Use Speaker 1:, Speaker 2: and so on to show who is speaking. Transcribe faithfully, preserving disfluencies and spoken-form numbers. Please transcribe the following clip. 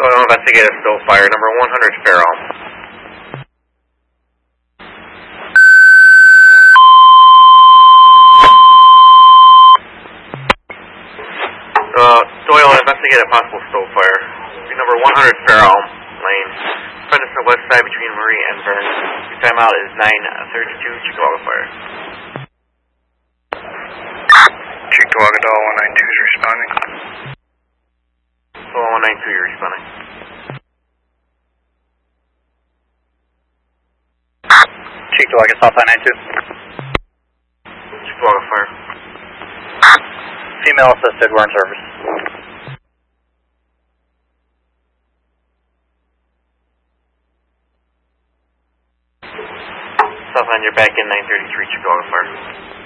Speaker 1: Doyle, investigate a still fire, number one hundred Farrell. Uh, Doyle, investigate a possible still fire. Number one hundred Farrell Lane. Find us on the west side between Murray and Burns. Your timeout is nine thirty-two, Chickawaga Fire.
Speaker 2: Chickawaga Doll one nine two is responding.
Speaker 1: Doyle one nine two, you're responding.
Speaker 2: Chickawaga South nine nine two.
Speaker 1: Chickawaga Fire.
Speaker 2: Female assisted, we're in service.
Speaker 1: South line, you're back in nine thirty-three, Chickawaga Fire.